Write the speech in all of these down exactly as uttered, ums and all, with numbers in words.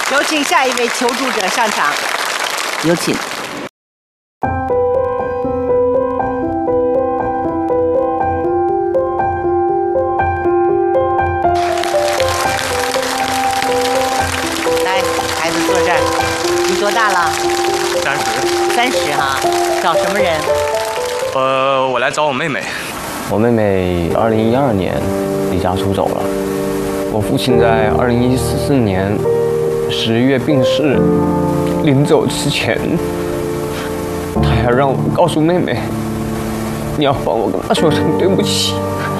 有请下一位求助者上场，有请。来，孩子坐这儿，你多大了？ 三十。 三十哈，找什么人？ 呃，我来找我妹妹。 我妹妹二零一二年离家出走了。我父亲在二零一四年十月病逝，临走之前，他还让我告诉妹妹，你要帮我跟他说声对不起。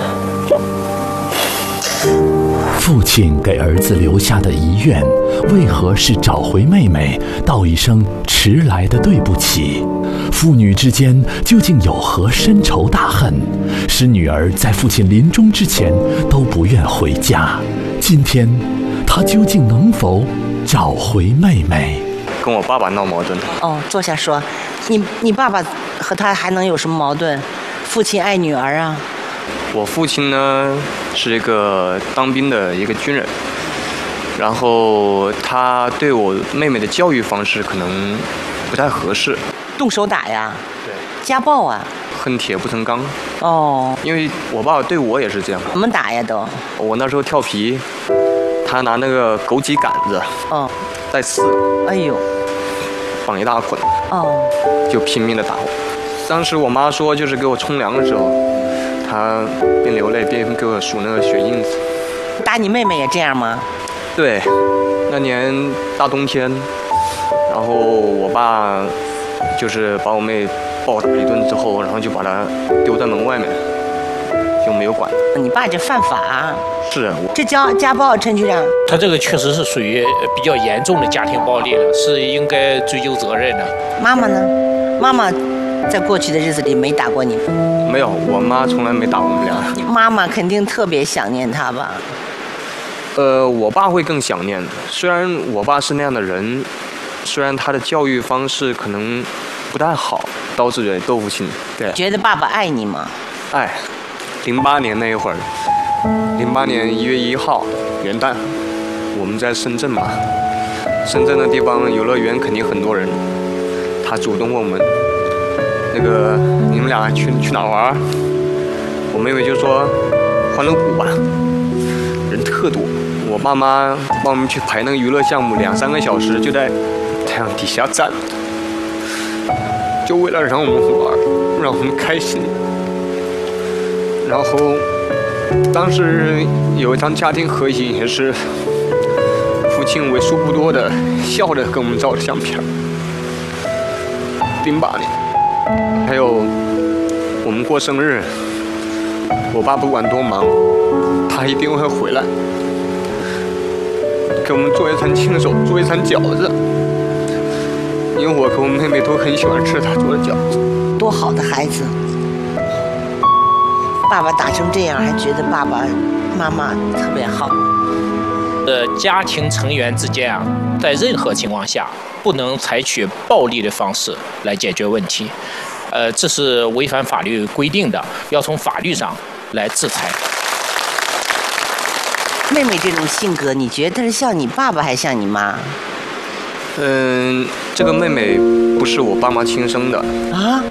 父亲给儿子留下的遗愿，为何是找回妹妹，道一声迟来的对不起？父女之间究竟有何深仇大恨，使女儿在父亲临终之前都不愿回家？今天，他究竟能否找回妹妹？ 跟我爸爸闹矛盾。 哦，坐下说，你你爸爸和他还能有什么矛盾？父亲爱女儿啊。 我父亲呢是一个当兵的一个军人，然后他对我妹妹的教育方式可能不太合适。 动手打呀？ 对。 家暴啊？ 恨铁不成钢。 哦。 因为我爸爸对我也是这样。 怎么打呀都？ 我那时候调皮，他拿那个枸杞杆子， 哦， 带刺， 哎呦， 绑一大捆， 哦， 就拼命的打我。当时我妈说，就是给我冲凉的时候，他边流泪边给我数那个血印子。 打你妹妹也这样吗？ 对，那年大冬天，然后我爸就是把我妹暴打一顿之后，然后就把她丢在门外面，就没有管。 你爸这犯法啊？ 是啊， 这家家暴，陈局长。 他这个确实是属于比较严重的家庭暴力了，是应该追究责任的。 妈妈呢？妈妈在过去的日子里没打过你吗？ 没有，我妈从来没打过我们俩。 妈妈肯定特别想念他吧？ 呃，我爸会更想念。虽然我爸是那样的人，虽然他的教育方式可能不太好，导致了豆腐心。对。 觉得爸爸爱你吗？ 爱。零八年那一会儿，零八年一月一号元旦，我们在深圳嘛，深圳的地方游乐园肯定很多人。他主动问我们，那个你们俩去去哪玩？我妹妹就说欢乐谷吧，人特多。我爸妈帮我们去排那个娱乐项目，两三个小时就在太阳底下站，就为了让我们玩，让我们开心。然后当时有一张家庭合影，也是父亲为数不多的笑着跟我们照的相片。零八年，还有我们过生日，我爸不管多忙，他一定会回来给我们做一餐亲手做一餐饺子，因为我和我妹妹都很喜欢吃他做的饺子。 多好的孩子！爸爸打成这样，还觉得爸爸妈妈特别好。 呃，家庭成员之间啊，在任何情况下不能采取暴力的方式来解决问题，呃，这是违反法律规定的，要从法律上来制裁。 妹妹这种性格，你觉得她是像你爸爸还像你妈？ 嗯，这个妹妹不是我爸妈亲生的啊。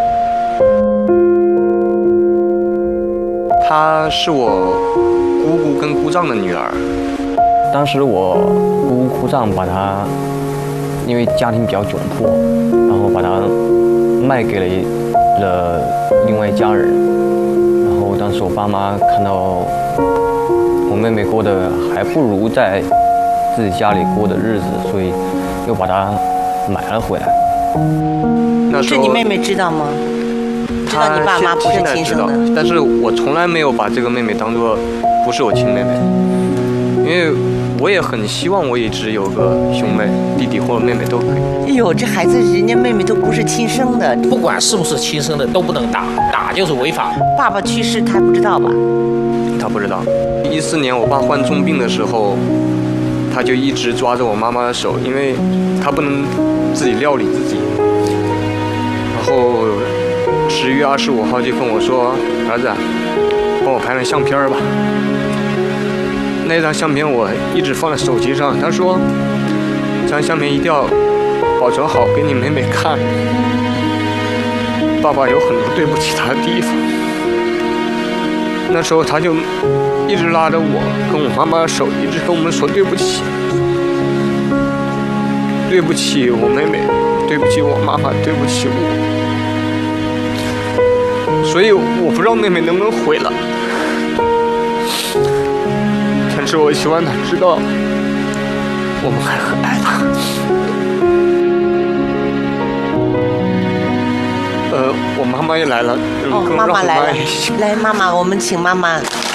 她是我姑姑跟姑丈的女儿。 当时我姑姑姑丈把她，因为家庭比较窘迫，然后把她卖给了了另外一家人。然后当时我爸妈看到我妹妹过得还不如在自己家里过的日子，所以又把她买了回来。 那时候这你妹妹知道吗？知道你爸妈不是亲生的， 但是我从来没有把这个妹妹当作不是我亲妹妹，因为我也很希望我一直有个兄妹、弟弟或者妹妹都可以。 哎呦，这孩子人家妹妹都不是亲生的， 不管是不是亲生的都不能打，打就是违法。 爸爸去世他还不知道吧？ 他不知道。一四年我爸患重病的时候，他就一直抓着我妈妈的手，因为他不能自己料理自己。然后十月二十五号就跟我说：“儿子，帮我拍张相片吧。”那张相片我一直放在手机上。他说：“ 张相片一定要保存好，给你妹妹看。爸爸有很多对不起她的地方。那时候他就一直拉着我，跟我妈妈的手，一直跟我们说对不起，对不起我妹妹，对不起我妈妈，对不起我。所以我不知道妹妹能不能回来，但是我希望她知道，我们还很爱她。呃，我妈妈也来了， 哦，妈妈来了，来，妈妈，我们请妈妈